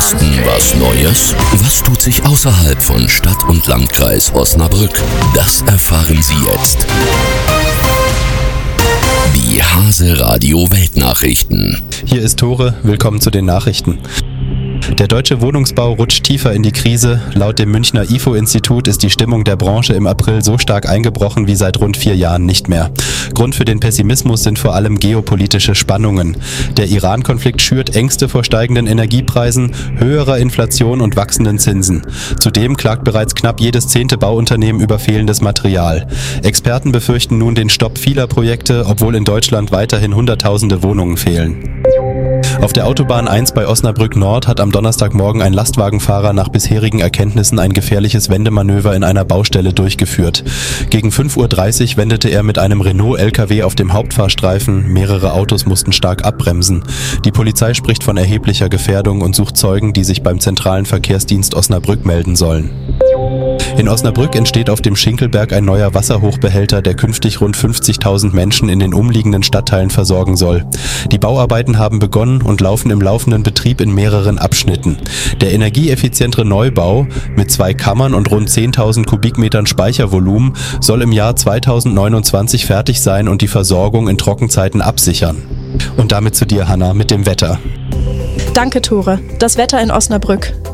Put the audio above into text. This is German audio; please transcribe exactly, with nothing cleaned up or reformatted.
Osten was Neues? Was tut sich außerhalb von Stadt und Landkreis Osnabrück? Das erfahren Sie jetzt. Die Hase Radio Weltnachrichten. Hier ist Tore, willkommen zu den Nachrichten. Der deutsche Wohnungsbau rutscht tiefer in die Krise. Laut dem Münchner I F O-Institut ist die Stimmung der Branche im April so stark eingebrochen wie seit rund vier Jahren nicht mehr. Grund für den Pessimismus sind vor allem geopolitische Spannungen. Der Iran-Konflikt schürt Ängste vor steigenden Energiepreisen, höherer Inflation und wachsenden Zinsen. Zudem klagt bereits knapp jedes zehnte Bauunternehmen über fehlendes Material. Experten befürchten nun den Stopp vieler Projekte, obwohl in Deutschland weiterhin Hunderttausende Wohnungen fehlen. Auf der Autobahn eins bei Osnabrück Nord hat am Donnerstagmorgen ein Lastwagenfahrer nach bisherigen Erkenntnissen ein gefährliches Wendemanöver in einer Baustelle durchgeführt. Gegen fünf Uhr dreißig wendete er mit einem Renault-L K W auf dem Hauptfahrstreifen. Mehrere Autos mussten stark abbremsen. Die Polizei spricht von erheblicher Gefährdung und sucht Zeugen, die sich beim zentralen Verkehrsdienst Osnabrück melden sollen. In Osnabrück entsteht auf dem Schinkelberg ein neuer Wasserhochbehälter, der künftig rund fünfzigtausend Menschen in den umliegenden Stadtteilen versorgen soll. Die Bauarbeiten haben begonnen und laufen im laufenden Betrieb in mehreren Abschnitten. Der energieeffizientere Neubau mit zwei Kammern und rund zehntausend Kubikmetern Speichervolumen soll im Jahr zweitausendneunundzwanzig fertig sein und die Versorgung in Trockenzeiten absichern. Und damit zu dir, Hanna, mit dem Wetter. Danke, Tore. Das Wetter in Osnabrück.